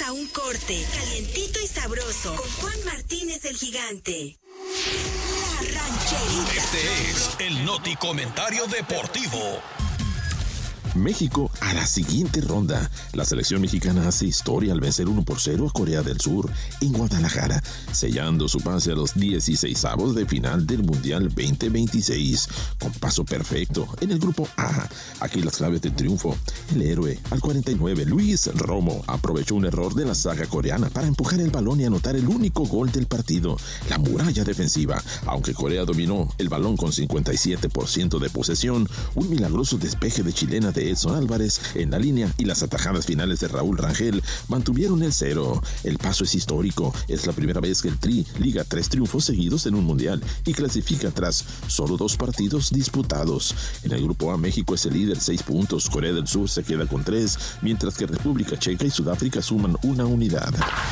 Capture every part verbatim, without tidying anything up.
a un corte, calientito y sabroso, con Juan Martínez el Gigante. La Rancherita. Este es el Noti Comentario Deportivo. México a la siguiente ronda. La selección mexicana hace historia al vencer uno por cero a Corea del Sur en Guadalajara, sellando su pase a los dieciseisavos de final del Mundial veinte veintiséis, con paso perfecto en el grupo A. Aquí las claves del triunfo. El héroe, al cuarenta y nueve, Luis Romo, aprovechó un error de la saga coreana para empujar el balón y anotar el único gol del partido, la muralla defensiva. Aunque Corea dominó el balón con cincuenta y siete por ciento de posesión, un milagroso despeje de chilena de Edson Álvarez en la línea y las atajadas finales de Raúl Rangel mantuvieron el cero. El paso es histórico. Es la primera vez que el Tri liga tres triunfos seguidos en un mundial y clasifica tras solo dos partidos disputados. En el grupo A, México es el líder, seis puntos. Corea del Sur se queda con tres, mientras que República Checa y Sudáfrica suman una unidad.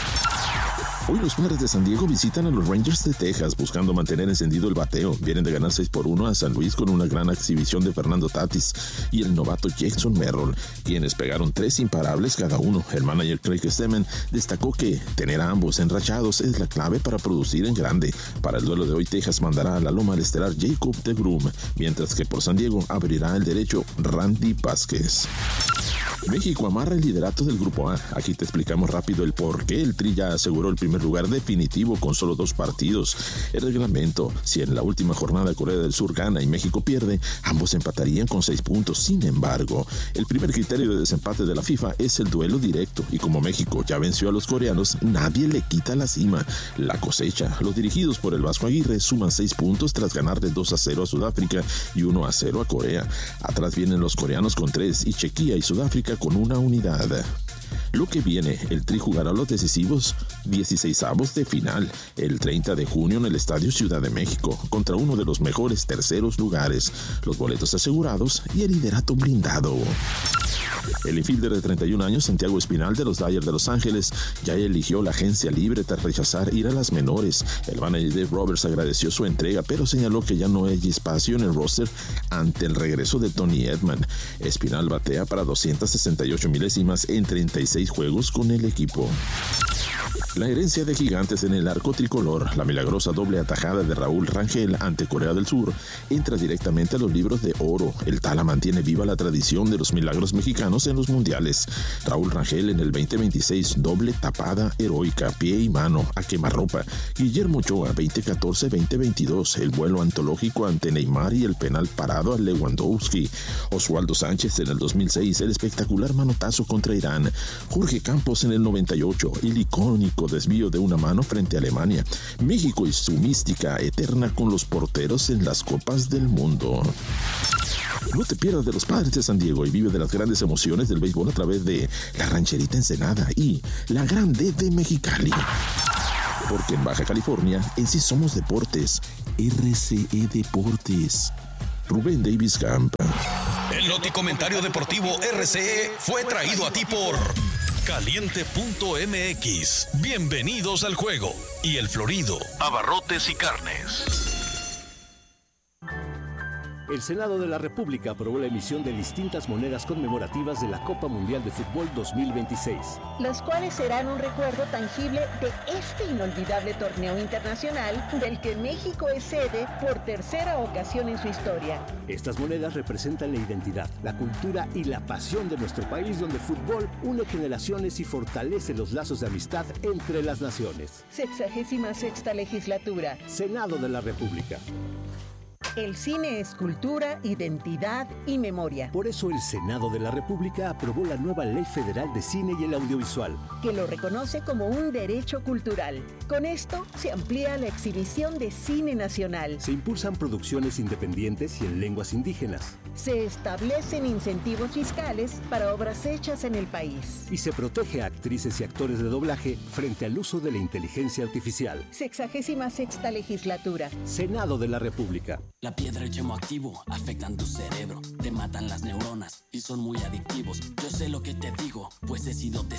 Hoy los Padres de San Diego visitan a los Rangers de Texas buscando mantener encendido el bateo. Vienen de ganar seis por uno a San Luis con una gran exhibición de Fernando Tatis y el novato Jackson Merrill, quienes pegaron tres imparables cada uno. El manager Craig Stemmen destacó que tener a ambos enrachados es la clave para producir en grande. Para el duelo de hoy, Texas mandará a la loma al estelar Jacob deGrom, mientras que por San Diego abrirá el derecho Randy Vázquez. México amarra el liderato del Grupo A. Aquí te explicamos rápido el por qué el Tri ya aseguró el primer lugar definitivo con solo dos partidos. El reglamento: si en la última jornada Corea del Sur gana y México pierde, ambos empatarían con seis puntos. Sin embargo, el primer criterio de desempate de la FIFA es el duelo directo, y como México ya venció a los coreanos, nadie le quita la cima. La cosecha: los dirigidos por el Vasco Aguirre suman seis puntos tras ganarle dos a cero a Sudáfrica y uno a cero a Corea. Atrás vienen los coreanos con tres y Chequia y Sudáfrica con una unidad. Lo que viene: el Tri jugará los decisivos dieciseisavos de final el treinta de junio en el Estadio Ciudad de México contra uno de los mejores terceros lugares, los boletos asegurados y el liderato blindado. El infielder de treinta y un años, Santiago Espinal, de los Dodgers de Los Ángeles, ya eligió la agencia libre tras rechazar ir a las menores. El manager Dave Roberts agradeció su entrega, pero señaló que ya no hay espacio en el roster ante el regreso de Tony Edman. Espinal batea para doscientas sesenta y ocho milésimas en treinta y seis juegos con el equipo. La herencia de Gigantes en el arco tricolor, la milagrosa doble atajada de Raúl Rangel ante Corea del Sur, entra directamente a los libros de oro. El Tala mantiene viva la tradición de los milagros mexicanos en los mundiales. Raúl Rangel en el veinte veintiséis, doble tapada heroica, pie y mano a quemarropa. Guillermo Ochoa, veinte catorce veinte veintidós, el vuelo antológico ante Neymar y el penal parado a Lewandowski. Oswaldo Sánchez en el dos mil seis, el espectacular manotazo contra Irán. Jorge Campos en el noventa y ocho, el icónico desvío de una mano frente a Alemania. México y su mística eterna con los porteros en las Copas del Mundo. No te pierdas de los Padres de San Diego y vive de las grandes emociones del béisbol a través de La Rancherita Ensenada y La Grande de Mexicali. Porque en Baja California, en sí somos deportes. R C E Deportes. Rubén Davis Camp. El Noti Comentario Deportivo R C E fue traído a ti por Caliente punto M X. Bienvenidos al juego. Y El Florido, abarrotes y carnes. El Senado de la República aprobó la emisión de distintas monedas conmemorativas de la Copa Mundial de Fútbol dos mil veintiséis. Las cuales serán un recuerdo tangible de este inolvidable torneo internacional del que México es sede por tercera ocasión en su historia. Estas monedas representan la identidad, la cultura y la pasión de nuestro país, donde el fútbol une generaciones y fortalece los lazos de amistad entre las naciones. Sexagésima sexta legislatura. Senado de la República. El cine es cultura, identidad y memoria. Por eso el Senado de la República aprobó la nueva Ley Federal de Cine y el Audiovisual, que lo reconoce como un derecho cultural. Con esto se amplía la exhibición de cine nacional. Se impulsan producciones independientes y en lenguas indígenas. Se establecen incentivos fiscales para obras hechas en el país. Y se protege a actrices y actores de doblaje frente al uso de la inteligencia artificial. Sexagésima sexta legislatura. Senado de la República. La piedra y el chemo activo afectan tu cerebro, te matan las neuronas y son muy adictivos. Yo sé lo que te digo, pues he sido testigo.